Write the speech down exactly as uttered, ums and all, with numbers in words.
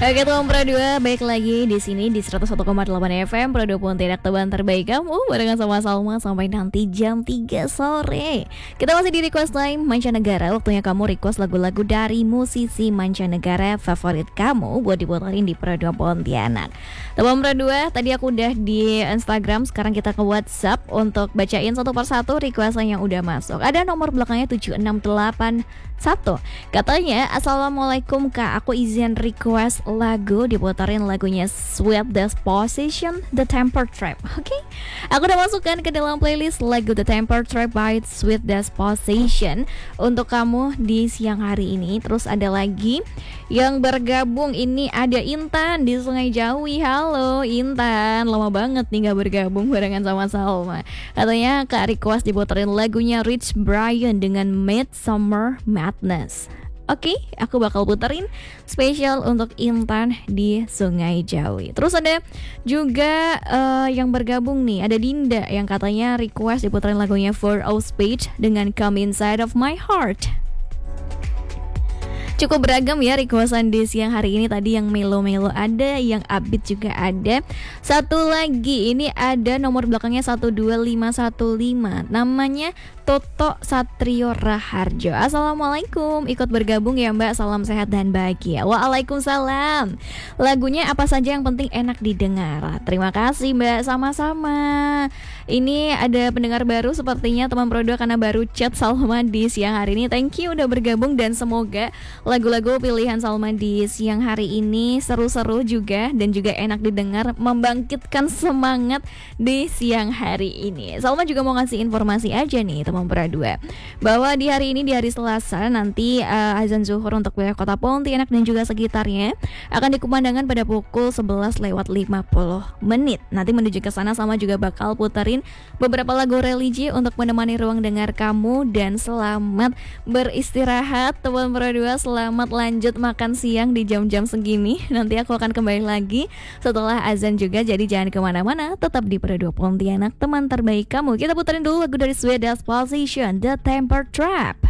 Oke teman Pro dua, baik lagi di sini di seratus satu koma delapan F M Pro dua Pontianak, teman terbaik kamu, barengan sama Salma sampai nanti jam tiga sore. Kita masih di request time mancanegara, waktunya kamu request lagu-lagu dari musisi mancanegara favorit kamu buat diputarin di Pro dua Pontianak. Teman Pro dua, tadi aku udah di Instagram, sekarang kita ke WhatsApp untuk bacain satu persatu requestan yang udah masuk. Ada nomor belakangnya tujuh enam delapan satu. Katanya, Assalamualaikum Kak, aku izin request lagu, diputarin lagunya Sweet Disposition, The Temper Trap. Oke, okay? Aku udah masukkan ke dalam playlist lagu The Temper Trap by Sweet Disposition untuk kamu di siang hari ini. Terus ada lagi yang bergabung, ini ada Intan di Sungai Jawi. Halo Intan, lama banget nih gak bergabung barengan sama Salma. Katanya Kak request diputarin lagunya Rich Brian dengan Midsummer Madness. Oke, okay, aku bakal puterin spesial untuk Intan di Sungai Jawi. Terus ada juga uh, yang bergabung nih, ada Dinda yang katanya request diputerin lagunya For Our Speech dengan Come Inside of My Heart. Cukup beragam ya requestan di siang hari ini. Tadi yang melo-melo ada, yang upbeat juga ada. Satu lagi, ini ada nomor belakangnya satu dua lima satu lima. Namanya Toto Satrio Raharjo. Assalamualaikum, ikut bergabung ya Mbak, salam sehat dan bahagia. Waalaikumsalam. Lagunya apa saja yang penting enak didengar. Terima kasih Mbak, sama-sama. Ini ada pendengar baru sepertinya teman Pro dua karena baru chat Salma di siang hari ini. Thank you udah bergabung dan semoga lagu-lagu pilihan Salma di siang hari ini seru-seru juga dan juga enak didengar, membangkitkan semangat di siang hari ini. Salma juga mau ngasih informasi aja nih teman Pro dua, bahwa di hari ini, di hari Selasa nanti uh, azan zuhur untuk wilayah Kota Pontianak dan juga sekitarnya akan dikumandangkan pada pukul sebelas lewat lima puluh menit. Nanti menuju ke sana sama juga bakal puterin beberapa lagu religi untuk menemani ruang dengar kamu. Dan selamat beristirahat teman Pro dua, selamat lanjut makan siang di jam-jam segini. Nanti aku akan kembali lagi setelah azan juga, jadi jangan kemana-mana, tetap di Pro dua Pontianak, teman terbaik kamu. Kita puterin dulu lagu dari Sweet Disposition, The Temper Trap.